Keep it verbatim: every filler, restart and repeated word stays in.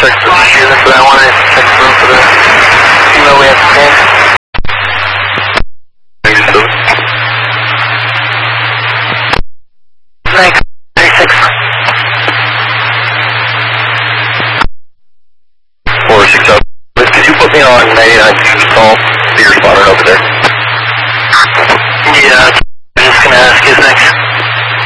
check the season for that one, and check the room for the email we have to send. Thanks, thirty-six. four six oh. Could you put me on ninety-nine Future Call? Be your spotter over there. Yeah, I'm just gonna ask his name.